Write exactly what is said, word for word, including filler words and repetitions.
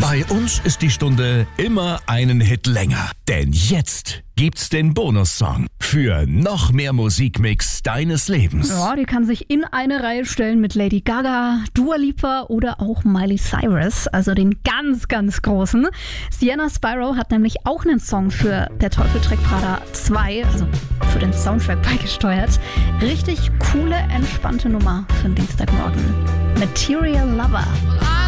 Bei uns ist die Stunde immer einen Hit länger. Denn jetzt gibt's den Bonussong für noch mehr Musikmix deines Lebens. Ja, die kann sich in eine Reihe stellen mit Lady Gaga, Dua Lipa oder auch Miley Cyrus, also den ganz, ganz großen. Sienna Spyro hat nämlich auch einen Song für Der Teufel trägt Prada zwei, also für den Soundtrack beigesteuert. Richtig coole, entspannte Nummer für den Dienstagmorgen. Material Lover.